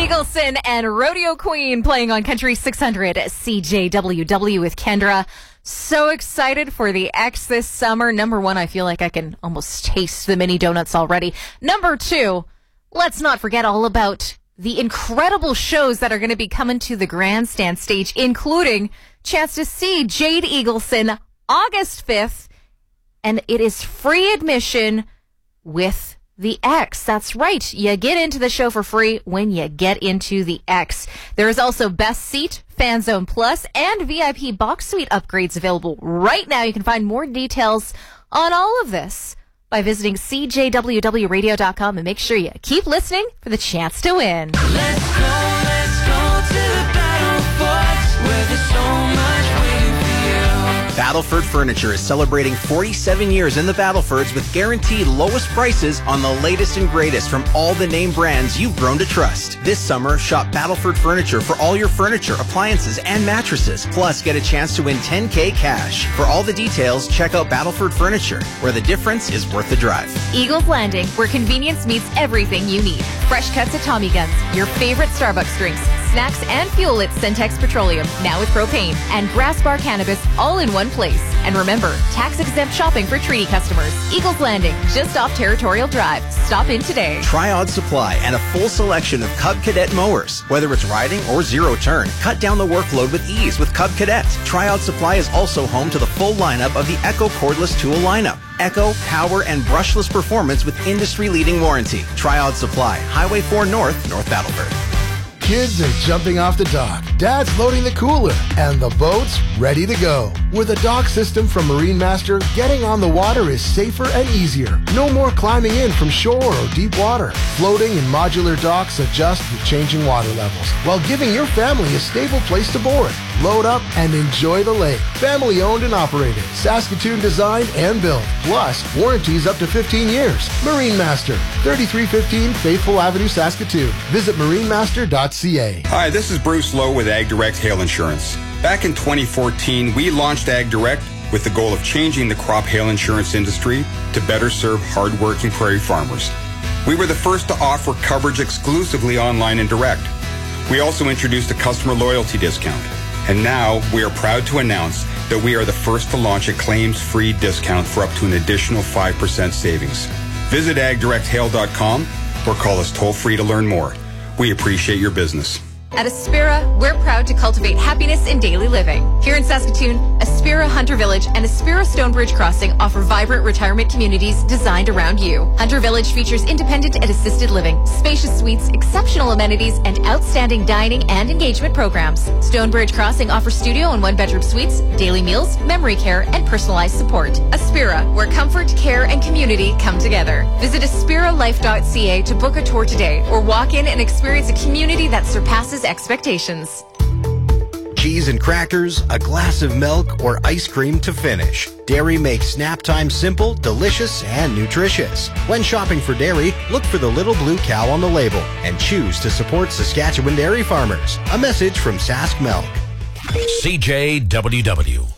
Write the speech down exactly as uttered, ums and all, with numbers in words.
Eagleson and Rodeo Queen playing on Country six hundred C J W W with Kendra. So excited for the X this summer. Number one, I feel like I can almost taste the mini donuts already. Number two, let's not forget all about the incredible shows that are going to be coming to the grandstand stage, including chance to see Jade Eagleson August fifth. And it is free admission with the X. That's right. You get into the show for free when you get into the X. There is also Best Seat, Fan Zone Plus, and V I P Box Suite upgrades available right now. You can find more details on all of this by visiting C J W W radio dot com, and make sure you keep listening for the chance to win. Let's go, let's go to the battle forts where there's so much waiting for you. Battleford Furniture is celebrating forty-seven years in the Battlefords with guaranteed lowest prices on the latest and greatest from all the name brands you've grown to trust. This summer, shop Battleford Furniture for all your furniture, appliances, and mattresses. Plus, get a chance to win ten K cash. For all the details, check out Battleford Furniture, where the difference is worth the drive. Eagles Landing, where convenience meets everything you need. Fresh cuts at Tommy Guns, your favorite Starbucks drinks, snacks, and fuel at Centex Petroleum, now with propane, and Grass Bar Cannabis, all in one place. And remember, tax-exempt shopping for treaty customers. Eagles Landing, just off Territorial Drive. Stop in today. Triod Supply and a full selection of Cub Cadet mowers. Whether it's riding or zero turn, cut down the workload with ease with Cub Cadet. Triod Supply is also home to the full lineup of the Echo cordless tool lineup. Echo, power, and brushless performance with industry-leading warranty. Triod Supply, Highway four North, North Battleford. Kids are jumping off the dock. Dad's loading the cooler. And the boat's ready to go. With a dock system from Marine Master, getting on the water is safer and easier. No more climbing in from shore or deep water. Floating and modular docks adjust with changing water levels, while giving your family a stable place to board. Load up and enjoy the lake. Family owned and operated. Saskatoon designed and built. Plus, warranties up to fifteen years. Marine Master, thirty-three fifteen Faithful Avenue, Saskatoon. Visit marine master dot c a. Hi, this is Bruce Lowe with Ag Direct Hail Insurance. Back in twenty fourteen, we launched Ag Direct with the goal of changing the crop hail insurance industry to better serve hard-working prairie farmers. We were the first to offer coverage exclusively online and direct. We also introduced a customer loyalty discount. And now we are proud to announce that we are the first to launch a claims-free discount for up to an additional five percent savings. Visit ag direct hail dot com or call us toll-free to learn more. We appreciate your business. At Aspira, we're proud to cultivate happiness in daily living. Here in Saskatoon, Aspira Hunter Village and Aspira Stonebridge Crossing offer vibrant retirement communities designed around you. Hunter Village features independent and assisted living, spacious suites, exceptional amenities, and outstanding dining and engagement programs. Stonebridge Crossing offers studio and one-bedroom suites, daily meals, memory care, and personalized support. Aspira, where comfort, care, and community come together. Visit aspira life dot c a to book a tour today or walk in and experience a community that surpasses expectations. Cheese and crackers, a glass of milk, or ice cream to finish. Dairy makes snap time simple, delicious, and nutritious. When shopping for dairy, look for the little blue cow on the label and choose to support Saskatchewan dairy farmers. A message from Sask Milk. C J W W.